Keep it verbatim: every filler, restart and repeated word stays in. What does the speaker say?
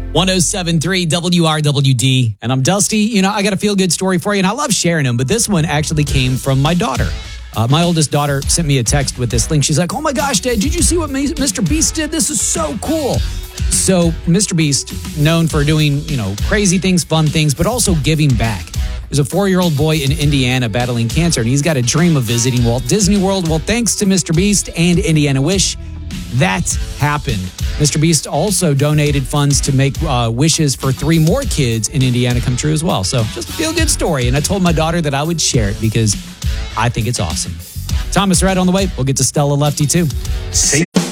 one oh seven point three W R W D. And I'm Dusty. You know, I got a feel-good story for you, and I love sharing them, but this one actually came from my daughter. Uh, my oldest daughter sent me a text with this link. She's like, oh my gosh, Dad, did you see what Mister Beast did? This is so cool. So Mister Beast, known for doing, you know, crazy things, fun things, but also giving back. There's a four-year-old boy in Indiana battling cancer, and he's got a dream of visiting Walt Disney World. Well, thanks to Mister Beast and Indiana Wish, that happened. Mister Beast also donated funds to make uh, wishes for three more kids in Indiana come true as well. So just a feel-good story. And I told my daughter that I would share it because I think it's awesome. Thomas Red on the way. We'll get to Stella Lefty too.